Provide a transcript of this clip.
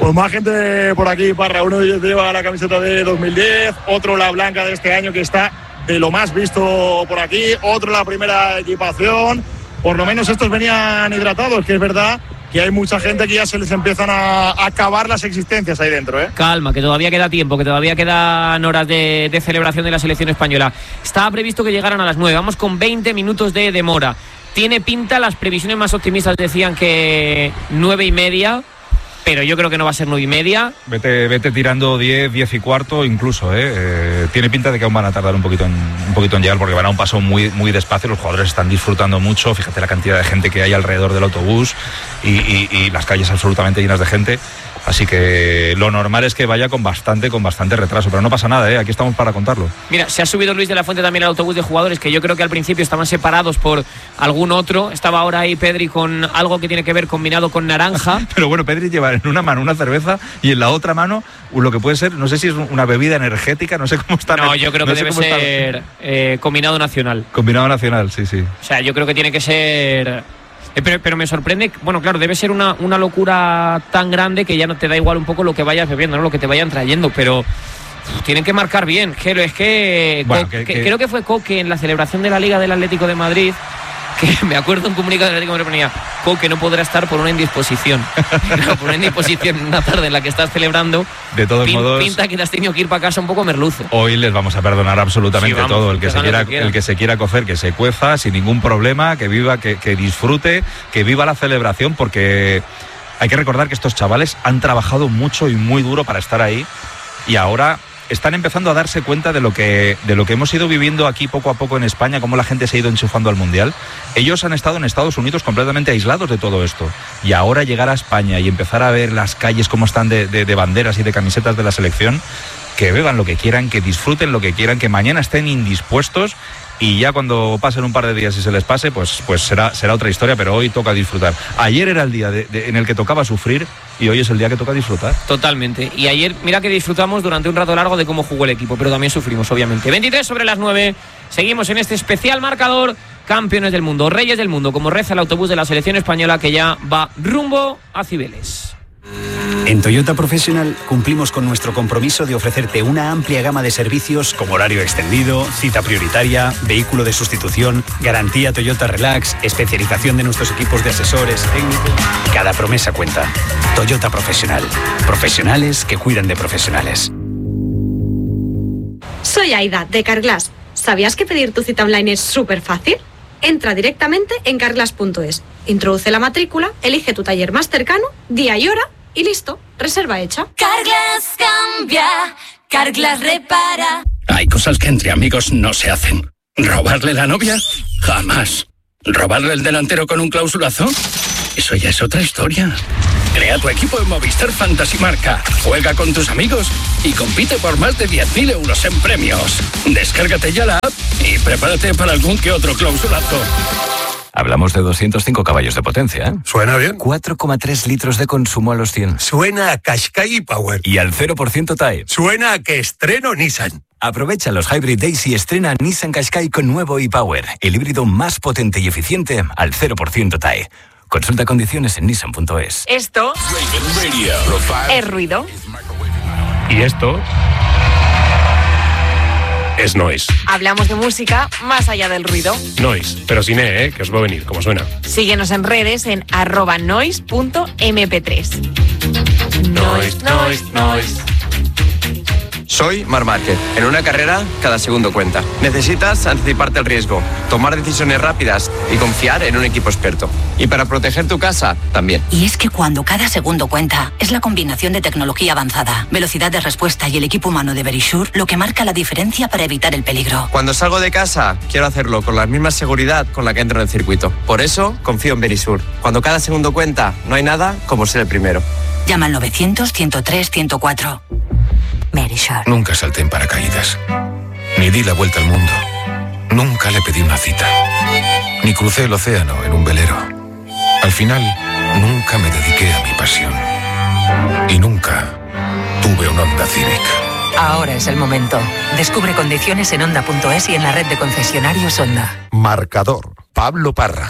Pues más gente por aquí, Parra. Uno de ellos lleva la camiseta de 2010, otro la blanca de este año, que está de lo más visto por aquí, otro la primera equipación. Por lo menos estos venían hidratados, que es verdad que hay mucha gente que ya se les empiezan a acabar las existencias ahí dentro, ¿eh? Calma, que todavía queda tiempo, que todavía quedan horas de celebración de la selección española. Estaba previsto que llegaran a las 9, vamos con 20 minutos de demora. Tiene pinta, las previsiones más optimistas decían que 9:30, pero yo creo que no va a ser 9:30. Vete tirando 10 y cuarto incluso, tiene pinta de que aún van a tardar un poquito en llegar, porque van a un paso muy, muy despacio. Los jugadores están disfrutando mucho, fíjate la cantidad de gente que hay alrededor del autobús y las calles absolutamente llenas de gente. Así que lo normal es que vaya con bastante retraso, pero no pasa nada, aquí estamos para contarlo. Mira, se ha subido Luis de la Fuente también al autobús de jugadores, que yo creo que al principio estaban separados por algún otro. Estaba ahora ahí Pedri con algo que tiene que ver combinado con naranja. Pero bueno, Pedri lleva en una mano una cerveza y en la otra mano lo que puede ser, no sé si es una bebida energética, no sé cómo está. No, yo creo que debe ser combinado nacional. Combinado nacional, sí. O sea, yo creo que tiene que ser... Pero me sorprende, bueno, claro, debe ser una locura tan grande que ya no te da igual un poco lo que vayas bebiendo, ¿no? Lo que te vayan trayendo, pero tienen que marcar bien. Es que, bueno, creo que fue Coque en la celebración de la Liga del Atlético de Madrid, que me acuerdo un comunicado del Atlético de Madrid, ponía: Coque no podrá estar por una indisposición. Claro, por una indisposición en una tarde en la que estás celebrando. De todos modos, pinta que te has tenido que ir para casa un poco merluzo. Hoy les vamos a perdonar absolutamente todo. El que se quiera cocer, que se cueza sin ningún problema, que viva, que disfrute, que viva la celebración, porque hay que recordar que estos chavales han trabajado mucho y muy duro para estar ahí, y ahora están empezando a darse cuenta de lo que hemos ido viviendo aquí poco a poco en España, cómo la gente se ha ido enchufando al Mundial. Ellos han estado en Estados Unidos completamente aislados de todo esto, y ahora llegar a España y empezar a ver las calles cómo están de banderas y de camisetas de la selección, que beban lo que quieran, que disfruten lo que quieran, que mañana estén indispuestos, y ya cuando pasen un par de días y se les pase, pues será otra historia, pero hoy toca disfrutar. Ayer era el día en el que tocaba sufrir, y hoy es el día que toca disfrutar. Totalmente. Y ayer, mira que disfrutamos durante un rato largo de cómo jugó el equipo, pero también sufrimos, obviamente. 23:09, seguimos en este especial marcador. Campeones del mundo, reyes del mundo, como reza el autobús de la selección española, que ya va rumbo a Cibeles. En Toyota Professional cumplimos con nuestro compromiso de ofrecerte una amplia gama de servicios como horario extendido, cita prioritaria, vehículo de sustitución, garantía Toyota Relax, especialización de nuestros equipos de asesores técnicos. Cada promesa cuenta. Toyota Professional. Profesionales que cuidan de profesionales. Soy Aida, de Carglass. ¿Sabías que pedir tu cita online es súper fácil? Entra directamente en carglass.es, introduce la matrícula, elige tu taller más cercano, día y hora y listo, reserva hecha. Carglass cambia, Carglass repara. Hay cosas que entre amigos no se hacen. ¿Robarle la novia? Jamás. ¿Robarle el delantero con un clausulazo? Eso ya es otra historia. Crea tu equipo en Movistar Fantasy Marca. Juega con tus amigos y compite por más de 10.000 euros en premios. Descárgate ya la app y prepárate para algún que otro clausulazo. Hablamos de 205 caballos de potencia, ¿eh? Suena bien. 4,3 litros de consumo a los 100. Suena a Qashqai Power. Y al 0% TAE. Suena a que estreno Nissan. Aprovecha los Hybrid Days y estrena Nissan Qashqai con nuevo e-Power, el híbrido más potente y eficiente al 0% TAE. Consulta condiciones en nissan.es. Esto es ruido. Y esto es noise. Hablamos de música más allá del ruido. Noise, pero sin que os va a venir, como suena. Síguenos en redes en @noise.mp3. Noise. Soy Marc Márquez. En una carrera, cada segundo cuenta. Necesitas anticiparte al riesgo, tomar decisiones rápidas y confiar en un equipo experto. Y para proteger tu casa, también. Y es que cuando cada segundo cuenta, es la combinación de tecnología avanzada, velocidad de respuesta y el equipo humano de Verisure lo que marca la diferencia para evitar el peligro. Cuando salgo de casa, quiero hacerlo con la misma seguridad con la que entro en el circuito. Por eso, confío en Verisure. Cuando cada segundo cuenta, no hay nada como ser el primero. Llama al 900-103-104. Verisure. Nunca salté en paracaídas, ni di la vuelta al mundo, nunca le pedí una cita, ni crucé el océano en un velero. Al final, nunca me dediqué a mi pasión y nunca tuve un Honda Civic. Ahora es el momento. Descubre condiciones en Honda.es y en la red de concesionarios Honda. Marcador. Pablo Parra.